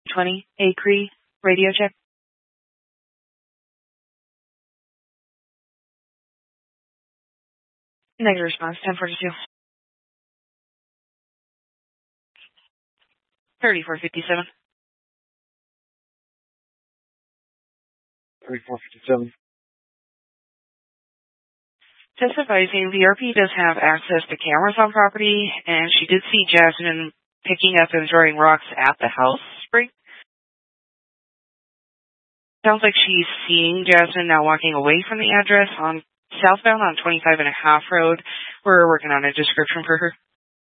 20, Acre, radio check. Negative response, 1042. 3457. 3457. Just advising, VRP does have access to cameras on property, and she did see Jasmine picking up and throwing rocks at the house spring. Sounds like she's seeing Jasmine now walking away from the address on southbound on 25 and a half road. We're working on a description for her.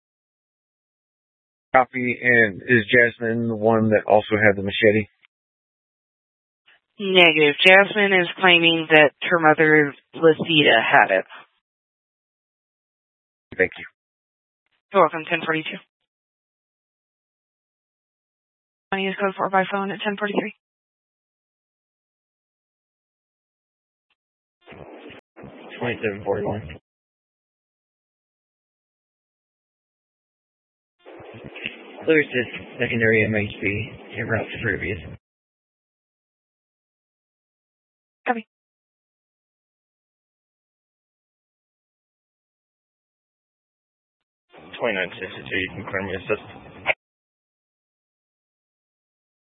Copy. And is Jasmine the one that also had the machete? Negative. Jasmine is claiming that her mother, Lucida, had it. Thank you. You're welcome, 1042. I use code 4 by phone at 1043. 2741. Lewis is secondary MHP en route to previous. Copy. 2962, you confirm your assist.